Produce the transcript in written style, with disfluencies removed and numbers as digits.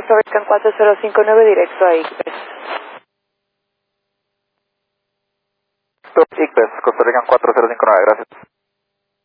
Costa Rican 4059 directo a Igbes. Igbes, Costa Rican 4059, gracias.